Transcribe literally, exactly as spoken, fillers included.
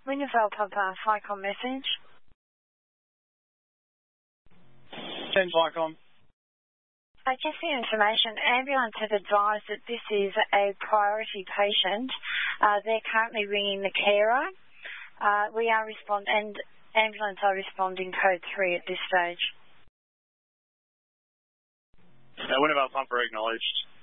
Winterfell Papa, FICOM message. ten FICOM. Uh, just for your information, ambulance have advised that this is a priority patient. Uh, they're currently ringing the carer. Uh, we are respond and ambulance are responding code three at this stage. Uh, Winterfell Papa acknowledged.